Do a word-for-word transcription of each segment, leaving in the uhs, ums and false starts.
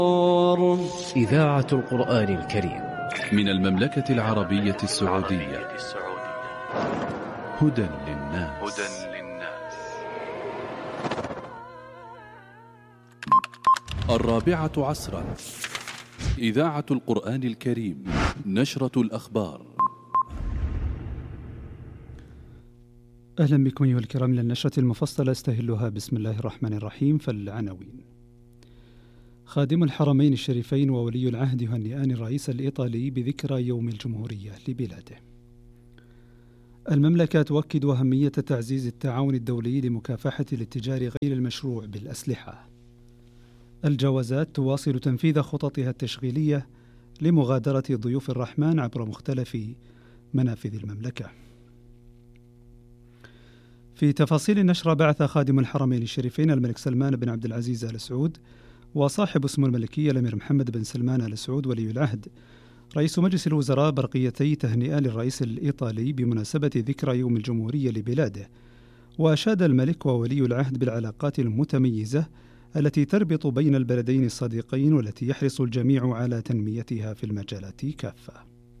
إذاعة القرآن الكريم من المملكة العربية السعودية. هدى للناس. الرابعة عصرا. إذاعة القرآن الكريم. نشرة الأخبار. أهلا بكم أيها الكرام للنشرة المفصلة استهلها بسم الله الرحمن الرحيم. فالعناوين: خادم الحرمين الشريفين وولي العهد يهنئان الرئيس الإيطالي بذكرى يوم الجمهورية لبلاده. المملكة تؤكد أهمية تعزيز التعاون الدولي لمكافحة الاتجار غير المشروع بالأسلحة. الجوازات تواصل تنفيذ خططها التشغيلية لمغادرة ضيوف الرحمن عبر مختلف منافذ المملكة. في تفاصيل النشرة: بعث خادم الحرمين الشريفين الملك سلمان بن عبد العزيز آل سعود وصاحب اسمه الملكي الأمير محمد بن سلمان آل سعود ولي العهد رئيس مجلس الوزراء برقيتي تهنئة للرئيس الإيطالي بمناسبة ذكرى يوم الجمهورية لبلاده، وأشاد الملك وولي العهد بالعلاقات المتميزة التي تربط بين البلدين الصديقين والتي يحرص الجميع على تنميتها في المجالات كافة.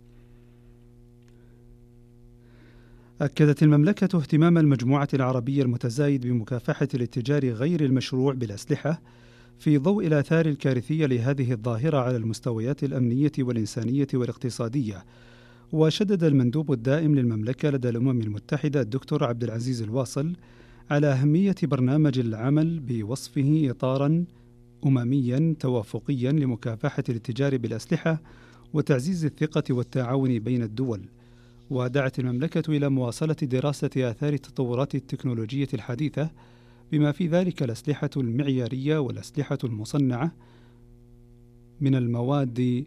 أكدت المملكة اهتمام المجموعة العربية المتزايد بمكافحة الاتجار غير المشروع بالأسلحة في ضوء الآثار الكارثية لهذه الظاهرة على المستويات الأمنية والإنسانية والاقتصادية. وشدد المندوب الدائم للمملكة لدى الأمم المتحدة الدكتور عبد العزيز الواصل على أهمية برنامج العمل بوصفه إطاراً أممياً توافقياً لمكافحة الاتجار بالأسلحة وتعزيز الثقة والتعاون بين الدول. ودعت المملكة إلى مواصلة دراسة آثار التطورات التكنولوجية الحديثة بما في ذلك الأسلحة المعيارية والأسلحة المصنعة من المواد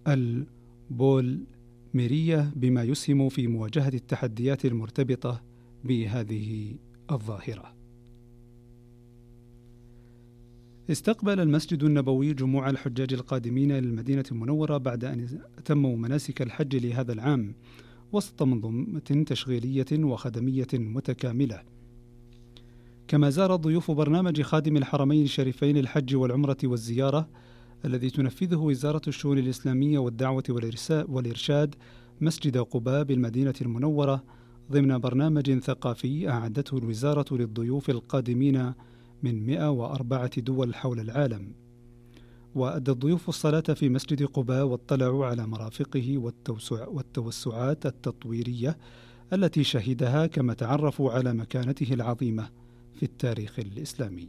البوليمرية بما يسهم في مواجهة التحديات المرتبطة بهذه الظاهرة. استقبل المسجد النبوي جموع الحجاج القادمين للمدينة المنورة بعد أن تموا مناسك الحج لهذا العام وسط منظومة تشغيلية وخدمية متكاملة. كما زار ضيوف برنامج خادم الحرمين الشريفين الحج والعمرة والزيارة الذي تنفذه وزارة الشؤون الإسلامية والدعوة والإرشاد مسجد قباء بالمدينة المنورة ضمن برنامج ثقافي أعدته الوزارة للضيوف القادمين من مئة وأربعة دول حول العالم. وأدى الضيوف الصلاة في مسجد قباء واطلعوا على مرافقه والتوسعات التطويرية التي شهدها، كما تعرفوا على مكانته العظيمة في التاريخ الإسلامي.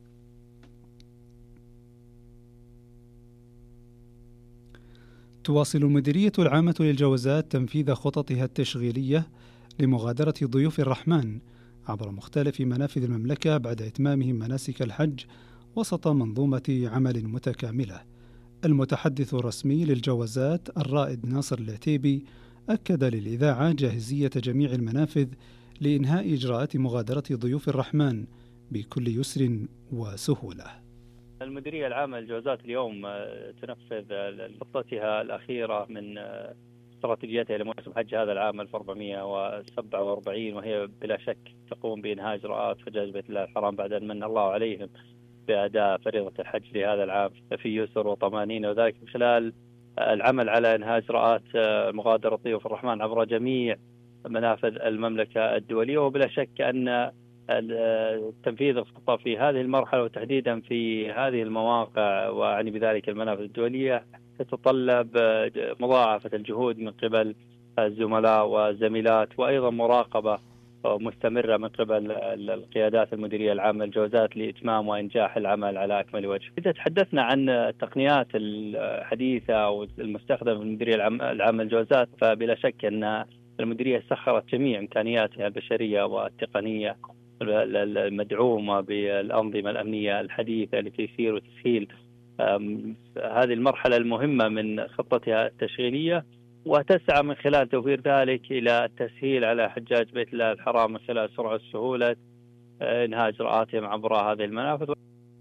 تواصل المديرية العامة للجوازات تنفيذ خططها التشغيلية لمغادرة ضيوف الرحمن عبر مختلف منافذ المملكة بعد إتمامهم مناسك الحج وسط منظومة عمل متكاملة. المتحدث الرسمي للجوازات الرائد ناصر العتيبي أكد للإذاعة جاهزية جميع المنافذ لإنهاء إجراءات مغادرة ضيوف الرحمن بكل يسر وسهولة. المديرية العامة للجوازات اليوم تنفذ خطتها الأخيرة من استراتيجيتها لموسم حج هذا العام ألف وأربعمئة وسبعة وأربعين، وهي بلا شك تقوم بإنهاء إجراءات حجاج بيت الله الحرام بعد أن من الله عليهم بأداء فريضة الحج لهذا العام في يسر وطمانينة، وذلك من خلال العمل على إنهاء إجراءات مغادرة ضيوف الرحمن عبر جميع منافذ المملكة الدولية. وبلا شك أن تنفيذ الخطة في هذه المرحلة وتحديدا في هذه المواقع وأعني بذلك المنافذ الدولية تتطلب مضاعفة الجهود من قبل الزملاء والزميلات، وأيضا مراقبة مستمرة من قبل القيادات المديرية العامة للجوازات لإتمام وإنجاح العمل على أكمل وجه. إذا تحدثنا عن التقنيات الحديثة والمستخدمة في المديرية العامة للجوازات، فبلا شك أن المديرية سخرت جميع إمكانياتها البشرية والتقنية المدعومة بالأنظمة الأمنية الحديثة لتيسير وتسهيل هذه المرحلة المهمة من خطتها التشغيلية، وتسعى من خلال توفير ذلك إلى التسهيل على حجاج بيت الله الحرام من خلال سرعة سهولة إنهاء إجراءاتهم عبر هذه المنافذ.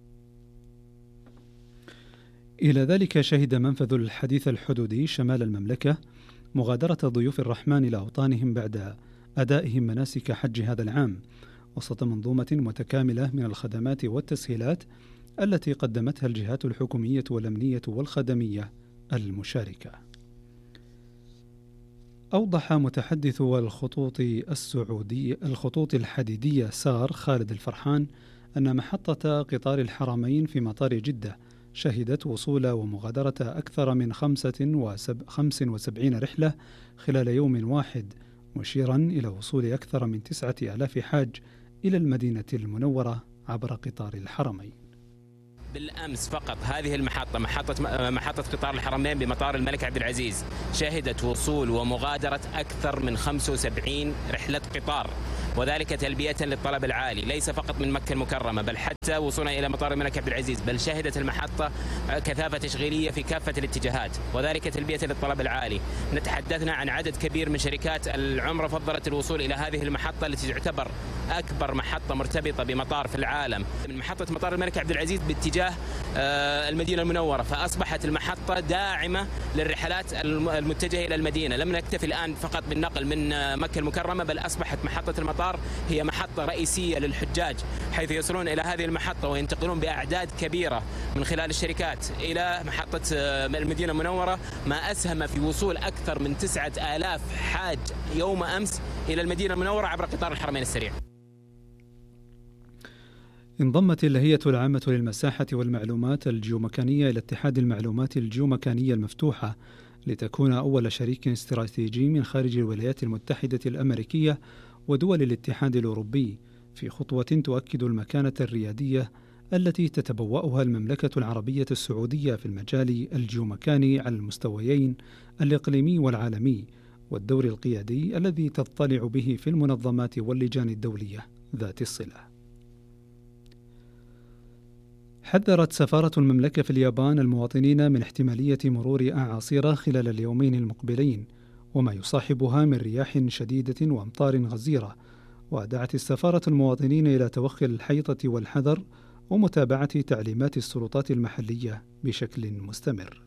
إلى ذلك شهد منفذ الحديث الحدودي شمال المملكة مغادرة ضيوف الرحمن إلى أوطانهم بعد أدائهم مناسك حج هذا العام وسط منظومة متكاملة من الخدمات والتسهيلات التي قدمتها الجهات الحكومية والأمنية والخدمية المشاركة. أوضح متحدث الخطوط السعودية الخطوط الحديدية سار خالد الفرحان أن محطة قطار الحرمين في مطار جدة شهدت وصول ومغادرة أكثر من خمس وسبعين رحلة خلال يوم واحد، مشيرا إلى وصول أكثر من تسعة آلاف حاج إلى المدينة المنورة عبر قطار الحرمين. بالأمس فقط هذه المحطة محطة محطة قطار الحرمين بمطار الملك عبد العزيز شهدت وصول ومغادرة أكثر من خمسة وسبعين رحلة قطار، وذلك تلبية للطلب العالي ليس فقط من مكة المكرمة بل حتى وصولا إلى مطار الملك عبد العزيز، بل شهدت المحطة كثافة تشغيلية في كافة الاتجاهات وذلك تلبية للطلب العالي. نتحدثنا عن عدد كبير من شركات العمرة فضلت الوصول إلى هذه المحطة التي تعتبر أكبر محطة مرتبطة بمطار في العالم من محطة مطار الملك عبد العزيز باتجاه المدينة المنورة، فأصبحت المحطة داعمة للرحلات المتجهة إلى المدينة. لم نكتفي الآن فقط بالنقل من مكة المكرمة بل أصبحت محطة المطار هي محطة رئيسية للحجاج، حيث يصلون إلى هذه المحطة وينتقلون بأعداد كبيرة من خلال الشركات إلى محطة المدينة المنورة، ما أسهم في وصول أكثر من تسعة آلاف حاج يوم أمس إلى المدينة المنورة عبر قطار الحرمين السريع. انضمت الهيئة العامة للمساحة والمعلومات الجيومكانية إلى اتحاد المعلومات الجيومكانية المفتوحة لتكون أول شريك استراتيجي من خارج الولايات المتحدة الأمريكية ودول الاتحاد الأوروبي، في خطوة تؤكد المكانة الريادية التي تتبوأها المملكة العربية السعودية في المجال الجيومكاني على المستويين الإقليمي والعالمي، والدور القيادي الذي تضطلع به في المنظمات واللجان الدولية ذات الصلة. حذرت سفارة المملكة في اليابان المواطنين من احتمالية مرور أعاصير خلال اليومين المقبلين وما يصاحبها من رياح شديدة وأمطار غزيرة، ودعت السفارة المواطنين إلى توخي الحيطة والحذر ومتابعة تعليمات السلطات المحلية بشكل مستمر.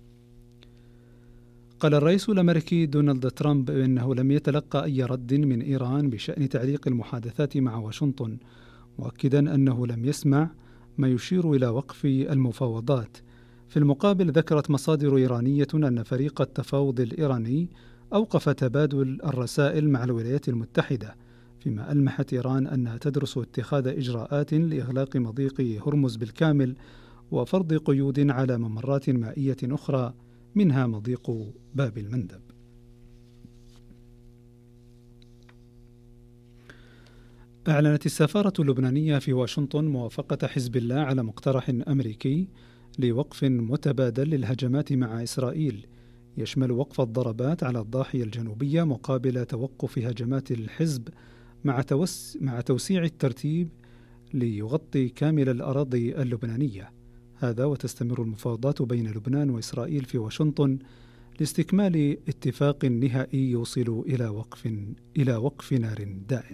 قال الرئيس الأمريكي دونالد ترامب إنه لم يتلقى أي رد من إيران بشأن تعليق المحادثات مع واشنطن، مؤكدا أنه لم يسمع ما يشير إلى وقف المفاوضات. في المقابل ذكرت مصادر إيرانية أن فريق التفاوض الإيراني أوقف تبادل الرسائل مع الولايات المتحدة، فيما ألمحت إيران أنها تدرس اتخاذ إجراءات لإغلاق مضيق هرمز بالكامل وفرض قيود على ممرات مائية أخرى منها مضيق باب المندب. أعلنت السفارة اللبنانية في واشنطن موافقة حزب الله على مقترح أمريكي لوقف متبادل للهجمات مع إسرائيل، يشمل وقف الضربات على الضاحية الجنوبية مقابل توقف هجمات الحزب مع, توس مع توسيع الترتيب ليغطي كامل الأراضي اللبنانية. هذا وتستمر المفاوضات بين لبنان وإسرائيل في واشنطن لاستكمال اتفاق نهائي يوصل إلى وقف إلى وقف نار دائم.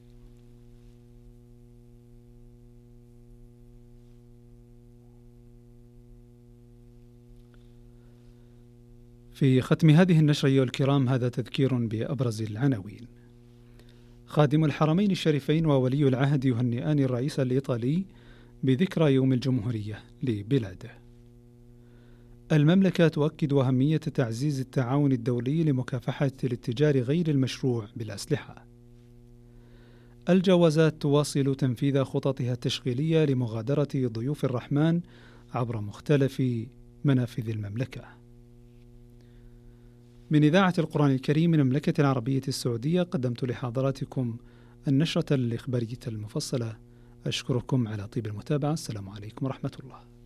في ختم هذه النشرة أيها الكرام هذا تذكير بأبرز العناوين. خادم الحرمين الشريفين وولي العهد يهنئان الرئيس الإيطالي بذكرى يوم الجمهورية لبلاده. المملكة تؤكد أهمية تعزيز التعاون الدولي لمكافحة الاتجار غير المشروع بالأسلحة. الجوازات تواصل تنفيذ خططها التشغيلية لمغادرة ضيوف الرحمن عبر مختلف منافذ المملكة. من إذاعة القرآن الكريم من المملكة العربية السعودية قدمت لحضراتكم النشرة الإخبارية المفصلة. أشكركم على طيب المتابعة. السلام عليكم ورحمة الله.